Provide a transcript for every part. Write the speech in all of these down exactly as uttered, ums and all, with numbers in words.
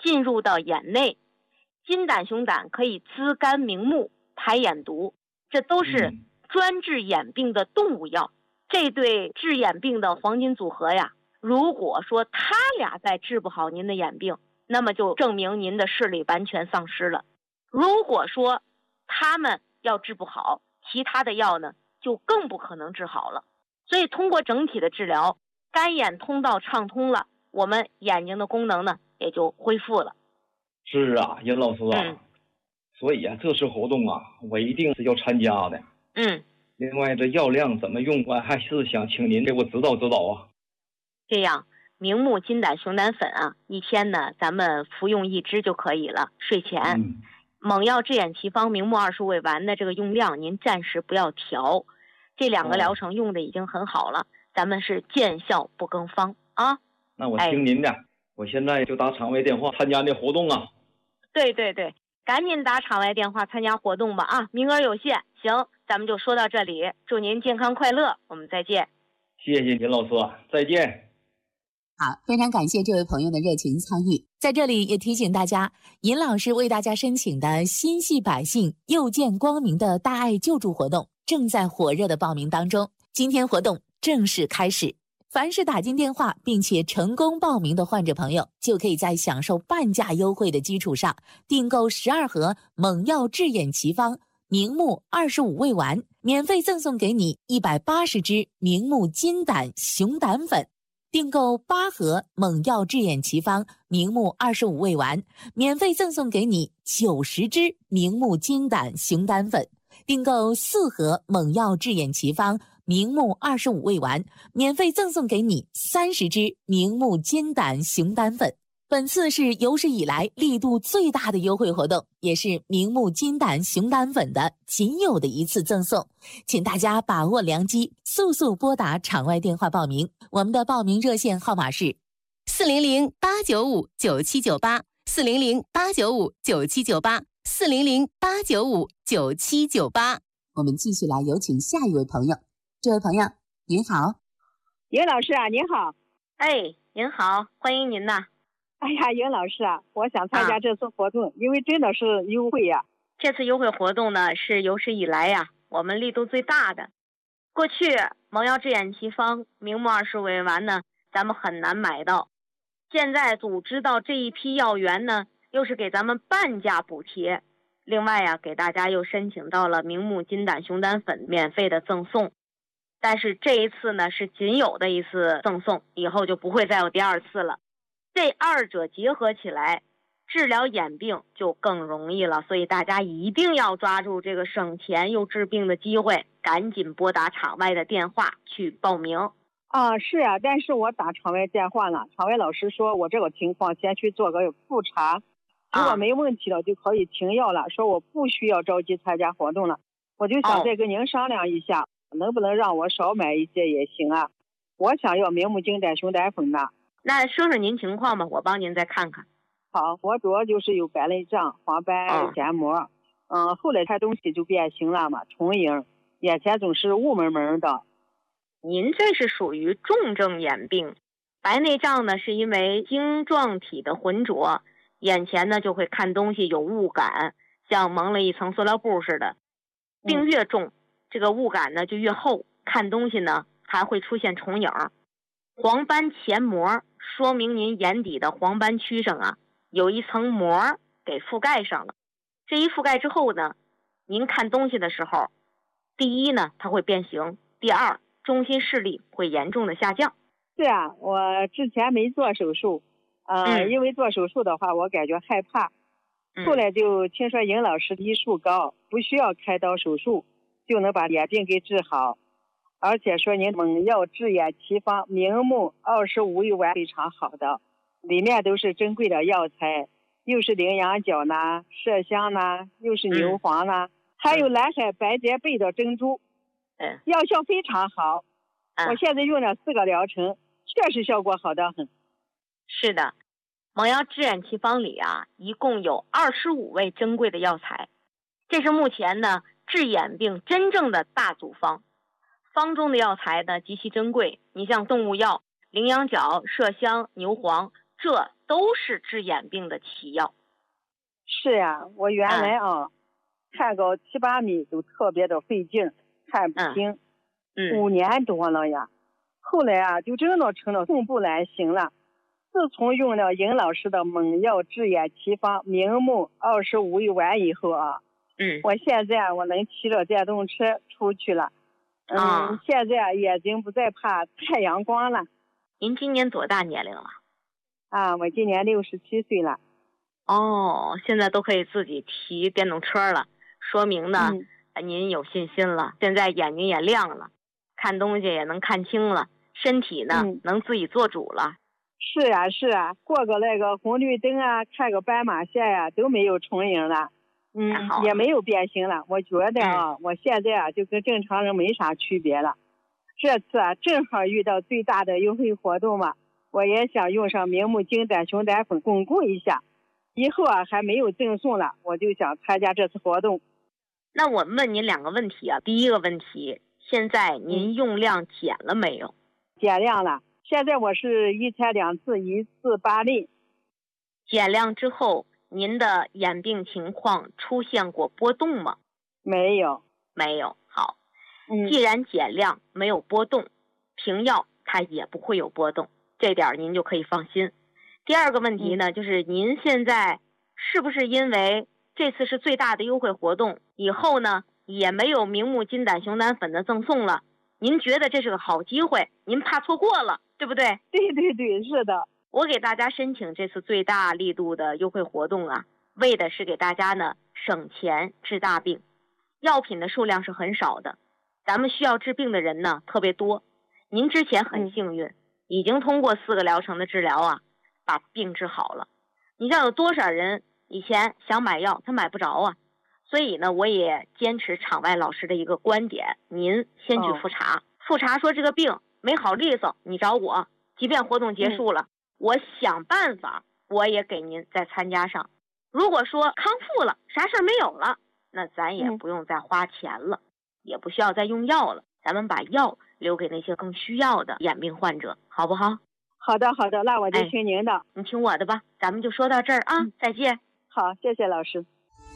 进入到眼内。金胆熊胆可以滋肝明目、排眼毒，这都是专治眼病的动物药。这对治眼病的黄金组合呀，如果说他俩再治不好您的眼病，那么就证明您的视力完全丧失了。如果说他们要治不好，其他的药呢就更不可能治好了。所以通过整体的治疗，肝眼通道畅通了，我们眼睛的功能呢也就恢复了。 是啊，尹老师啊、嗯、所以啊这次活动啊我一定是要参加的。 嗯， 另外这药量怎么用，我还是想请您给我指导指导啊。 这样明目金胆熊胆粉啊，一天呢咱们服用一支就可以了，睡前、嗯、猛药治眼奇方明目二十五味丸的这个用量您暂时不要调，这两个疗程用的已经很好了、哦、咱们是见效不更方啊。 那我听您的、哎、我现在就打场外电话参加那活动啊。 对对对，赶紧打场外电话参加活动吧啊，名额有限。行，咱们就说到这里，祝您健康快乐，我们再见。 谢谢尹老师，再见。 好，非常感谢这位朋友的热情参与。在这里也提醒大家，尹老师为大家申请的心系百姓又见光明的大爱救助活动正在火热的报名当中，今天活动正式开始。凡是打进电话并且成功报名的患者朋友，就可以在享受半价优惠的基础上，订购十二盒猛药治眼奇方明目二十五味丸，免费赠送给你一百八十支明目金胆熊胆粉；订购八盒猛药治眼奇方明目二十五味丸，免费赠送给你九十支明目金胆熊胆粉；订购四盒猛药治眼奇方明目二十五味丸，免费赠送给你三十支明目金胆熊胆粉。本次是有史以来力度最大的优惠活动，也是明目金胆熊胆粉的仅有的一次赠送，请大家把握良机，速速拨打场外电话报名。我们的报名热线号码是四零零八九五九七九八，四零零八九五九七九八，四零零八九五九七九八。我们继续来有请下一位朋友。这位朋友您好。 尹老师啊，您好。 哎，您好，欢迎您呐。 哎呀，尹老师啊，我想参加这次活动、啊、因为真的是优惠呀、啊。 这次优惠活动呢是有史以来呀、啊、我们力度最大的。过去猛药治眼奇方明目二十五味丸呢咱们很难买到，现在组织到这一批药源呢又是给咱们半价补贴，另外呀、啊、给大家又申请到了明目金胆熊胆粉免费的赠送。但是这一次呢是仅有的一次赠送，以后就不会再有第二次了。这二者结合起来，治疗眼病就更容易了，所以大家一定要抓住这个省钱又治病的机会，赶紧拨打场外的电话去报名。 啊，是啊，但是我打场外电话了，场外老师说我这个情况先去做个复查，如果没问题了就可以停药了，说我不需要着急参加活动了。我就想再跟您商量一下、哦、能不能让我少买一些也行啊，我想要明目金胆熊胆粉呢。 那说说您情况吧，我帮您再看看。 好，我主要就是有白内障、黄斑癣膜，嗯、呃，后来看东西就变形了嘛，重影，眼前总是雾蒙蒙的。 您这是属于重症眼病，白内障呢是因为晶状体的浑浊，眼前呢就会看东西有雾感，像蒙了一层塑料布似的。病越重、嗯、这个雾感呢就越厚，看东西呢还会出现重影。黄斑前膜说明您眼底的黄斑区上啊有一层膜给覆盖上了，这一覆盖之后呢，您看东西的时候，第一呢它会变形，第二中心视力会严重的下降。 是啊，我之前没做手术，呃、嗯，因为做手术的话我感觉害怕、嗯、后来就听说尹老师医术高，不需要开刀手术就能把眼病给治好，而且说您猛药治眼奇方明目二十五味丸非常好的，里面都是珍贵的药材，又是羚羊角呢、麝香呢，又是牛黄呢、嗯、还有蓝海白蝶贝的珍珠，嗯，药效非常好、嗯、我现在用了四个疗程，确实效果好得很。 是的，猛药治眼奇方里啊一共有二十五味珍贵的药材，这是目前呢治眼病真正的大组方。方中的药材呢极其珍贵，你像动物药羚羊角、麝香、牛黄， 这都是治眼病的奇药。 是呀，我原来啊、嗯、看个七八米都特别的费劲，看不清， 嗯嗯、 五年多了呀。后来啊，就真的成了寸步难行了。自从用了尹老师的猛药治眼奇方明目二十五味丸以后啊， 嗯， 我现在我能骑着电动车出去了，嗯， 啊、 现在眼睛不再怕太阳光了。 您今年多大年龄了？ 啊，我今年六十七岁了。 哦，现在都可以自己骑电动车了，说明呢、嗯、您有信心了。现在眼睛也亮了，看东西也能看清了，身体呢、嗯、能自己做主了。 是啊是啊，过个那个红绿灯啊，看个斑马线呀、啊，都没有重影了，嗯，也没有变形了。我觉得啊、嗯，我现在啊就跟正常人没啥区别了。这次啊正好遇到最大的优惠活动嘛，我也想用上明目金胆熊胆粉巩固一下。以后啊还没有赠送了，我就想参加这次活动。 那我问您两个问题啊，第一个问题，现在您用量减了没有？ 减量了，现在我是一天两次，一次八粒。 减量之后，您的眼病情况出现过波动吗？ 没有， 没有。好， 嗯， 既然减量没有波动，平药它也不会有波动，这点您就可以放心。第二个问题呢，就是您现在是不是因为这次是最大的优惠活动，以后呢也没有明目金胆熊胆粉的赠送了，您觉得这是个好机会，您怕错过了，对不对？ 对对对，是的。 我给大家申请这次最大力度的优惠活动啊，为的是给大家呢省钱治大病。药品的数量是很少的，咱们需要治病的人呢特别多。您之前很幸运，已经通过四个疗程的治疗啊，把病治好了。你像有多少人以前想买药他买不着啊？所以呢我也坚持场外老师的一个观点，您先去复查、哦、复查说这个病没好利索，你找我，即便活动结束了、嗯、我想办法我也给您再参加上。如果说康复了，啥事儿没有了，那咱也不用再花钱了、嗯、也不需要再用药了，咱们把药留给那些更需要的眼病患者，好不好？ 好的好的，那我就听您的、哎、 你听我的吧，咱们就说到这儿啊、嗯、再见。 好，谢谢老师。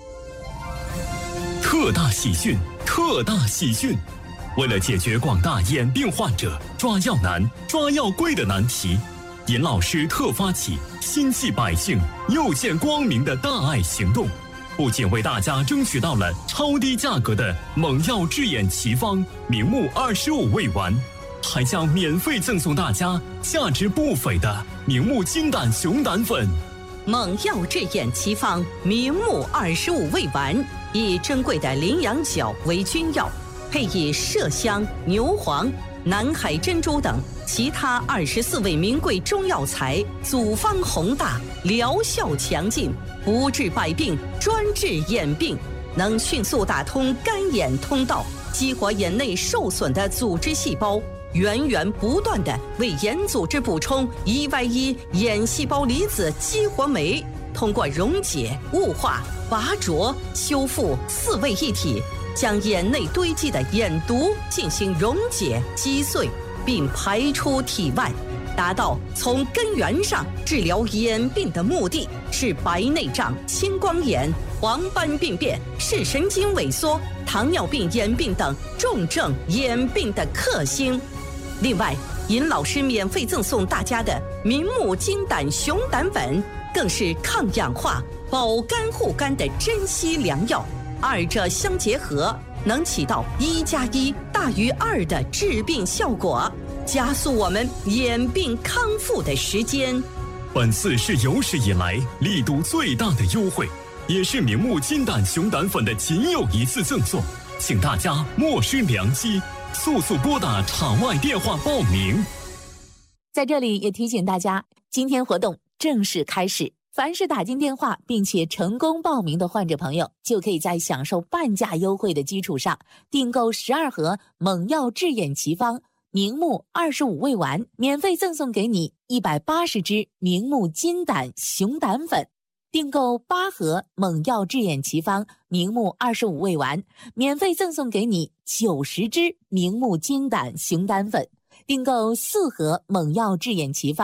特大喜讯，特大喜讯！为了解决广大眼病患者抓药难、抓药贵的难题，尹老师特发起心系百姓、又见光明的大爱行动，不仅为大家争取到了超低价格的猛药治眼奇方明目二十五味丸，还将免费赠送大家价值不菲的明目金胆熊胆粉。 猛药治眼奇方明目二十五味丸，以珍贵的羚羊角为君药，配以麝香、牛黄、南海珍珠等其他二十四味名贵中药材，组方宏大，疗效强劲，不治百病，专治眼病，能迅速打通干眼通道，激活眼内受损的组织细胞，源源不断地为眼组织补充 E Y 一 眼细胞离子激活酶，通过溶解、雾化、拔灼、修复四位一体，将眼内堆积的眼毒进行溶解击碎，并排出体外，达到从根源上治疗眼病的目的，是白内障、青光眼、黄斑病变、视神经萎缩、糖尿病眼病等重症眼病的克星。另外，尹老师免费赠送大家的明目金胆熊胆粉，更是抗氧化、保肝护肝的珍稀良药，二者相结合，能起到一加一大于二的治病效果，加速我们眼病康复的时间。 本次是有史以来力度最大的优惠，也是明目金胆熊胆粉的仅有一次赠送，请大家莫失良机，速速拨打场外电话报名。 在这里也提醒大家，今天活动正式开始，凡是打进电话并且成功报名的患者朋友，就可以在享受半价优惠的基础上，订购十二盒猛药治眼奇方明目二十五味丸，免费赠送给你一百八十支明目金胆熊胆粉；订购八盒猛药治眼奇方明目二十五味丸，免费赠送给你九十支明目金胆熊胆粉；订购四盒猛药治眼奇方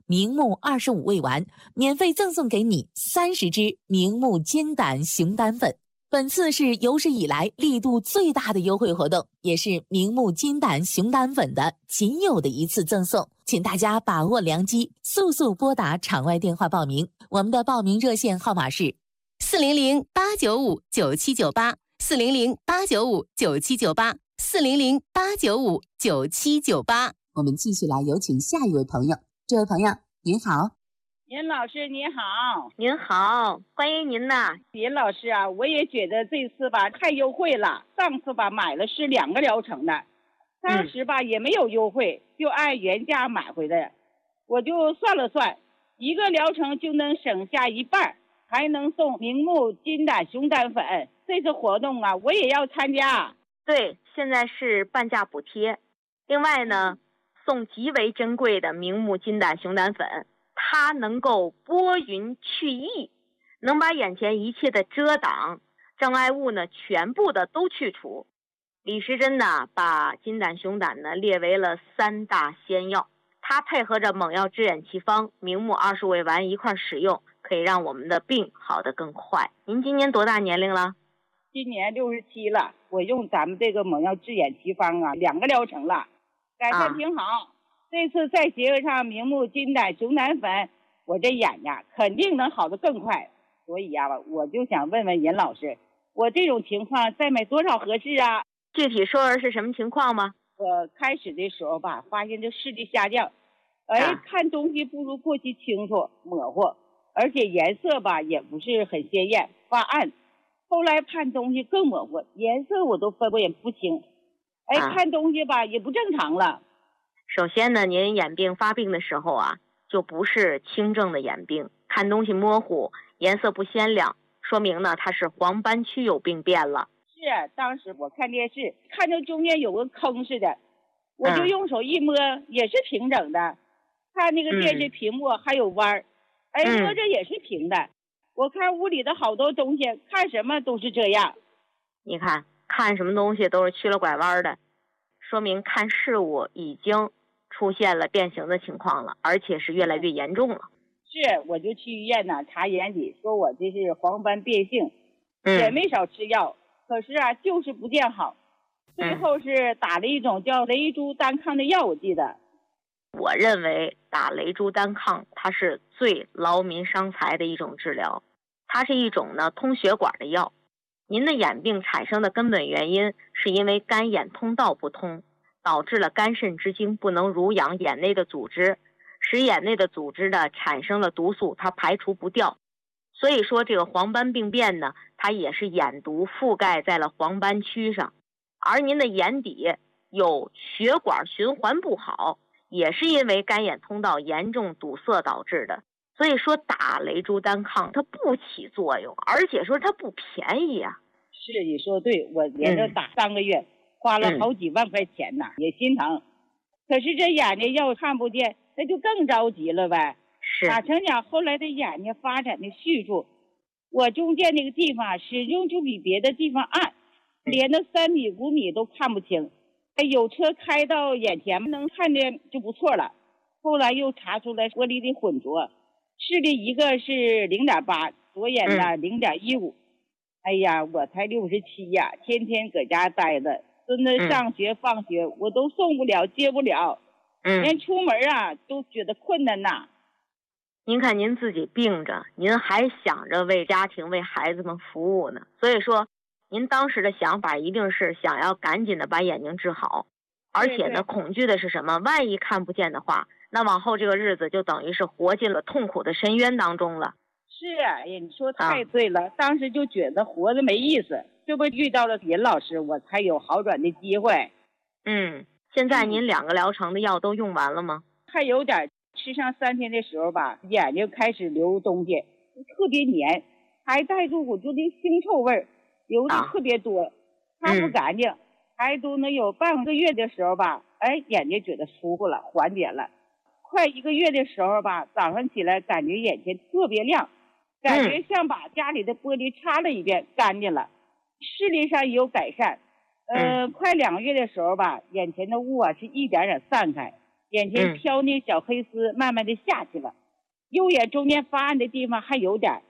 明目二十五味丸，免费赠送给你三十支明目金胆熊胆粉。本次是有史以来力度最大的优惠活动，也是明目金胆熊胆粉的仅有的一次赠送，请大家把握良机，速速拨打场外电话报名。我们的报名热线号码是四零零八九五九七九八，四零零八九五九七九八，四零零八九五九七九八。 我们继续来有请下一位朋友。这位朋友您好。 尹老师你好。 您好，欢迎您呐。 尹老师啊，我也觉得这次吧太优惠了，上次吧买了是两个疗程的，当时吧、嗯、也没有优惠，就按原价买回来，我就算了算，一个疗程就能省下一半，还能送明目金胆熊胆粉，这次活动啊我也要参加。 对，现在是半价补贴，另外呢送极为珍贵的明目金胆熊胆粉，它能够拨云去疫，能把眼前一切的遮挡障碍物呢全部的都去除。李时珍呢把金胆熊胆呢列为了三大仙药，它配合着猛药支眼奇方明目二十味丸一块使用，可以让我们的病好得更快。您今年多大年龄了？ 今年六十七了，我用咱们这个猛药支眼奇方啊两个疗程了，改善挺好、啊、这次再结合上明目金胆熊胆粉，我这眼呀肯定能好得更快。所以呀、啊、我就想问问尹老师，我这种情况再买多少合适啊？ 具体说说是什么情况吗？ 我开始的时候吧发现这视力下降，哎、啊、看东西不如过去清楚模糊，而且颜色吧也不是很鲜艳，发暗。后来看东西更模糊，颜色我都分辨不清，哎、啊、看东西吧也不正常了。 首先呢，您眼病发病的时候啊就不是轻症的眼病，看东西模糊，颜色不鲜亮，说明呢它是黄斑区有病变了。 是，当时我看电视看到中间有个坑似的，我就用手一摸、嗯、也是平整的，看那个电视屏幕还有弯儿、嗯、哎摸着也是平的、嗯、我看屋里的好多东西看什么都是这样。 你看看什么东西都是曲了拐弯的，说明看事物已经出现了变形的情况了，而且是越来越严重了。 是，我就去医院呢查眼底，说我这是黄斑变性，也没少吃药、嗯、可是啊就是不见好，最后是打了一种叫雷珠单抗的药，我记得。 我认为打雷珠单抗它是最劳民伤财的一种治疗，它是一种呢通血管的药。您的眼病产生的根本原因是因为肝眼通道不通，导致了肝肾之精不能濡养眼内的组织，使眼内的组织呢产生了毒素，它排除不掉。所以说这个黄斑病变呢，它也是眼毒覆盖在了黄斑区上，而您的眼底有血管循环不好，也是因为肝眼通道严重堵塞导致的。所以说打雷珠单抗它不起作用，而且说它不便宜啊。 是，你说对，我连着打三个月、嗯、花了好几万块钱呢、嗯、也心疼。可是这眼睛要看不见，那就更着急了呗。 是， 打成讲后来的眼睛发展的迅速，我中间那个地方始终就比别的地方暗，连着三米五米都看不清。哎，有车开到眼前能看见就不错了。后来又查出来玻璃的混浊，视力一个是零点八，左眼呢零点一五。哎呀，我才六十七呀，天天搁家待着，孙子上学放学、嗯、我都送不了接不了，嗯，连出门啊都觉得困难呐。 您看您自己病着，您还想着为家庭为孩子们服务呢，所以说您当时的想法一定是想要赶紧的把眼睛治好，而且呢恐惧的是什么？万一看不见的话，那往后这个日子就等于是活进了痛苦的深渊当中了。 是，哎呀，你说太对了、啊、当时就觉得活着没意思，这不遇到了尹老师，我才有好转的机会。 嗯，现在您两个疗程的药都用完了吗？ 还有点，吃上三天的时候吧，眼睛开始流东西，特别黏，还带着我就那腥臭味，流的特别多，擦、啊、不干净、嗯、还都能有半个月的时候吧，哎，眼睛觉得舒服了，缓解了。快一个月的时候吧，早上起来感觉眼前特别亮，感觉像把家里的玻璃擦了一遍，干净了，视力上也有改善。呃，快两个月的时候吧，眼前的雾啊是一点点散开， 眼前飘那小黑丝慢慢的下去了，右眼中间发暗的地方还有点，